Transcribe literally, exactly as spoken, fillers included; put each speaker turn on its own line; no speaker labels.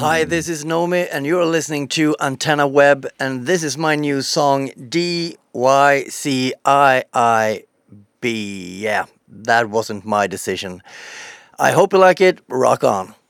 Hi, this is Nomi, and you're listening to Antenna Web, and this is my new song, D Y C I I B. Yeah, that wasn't my decision. I hope you like it. Rock on.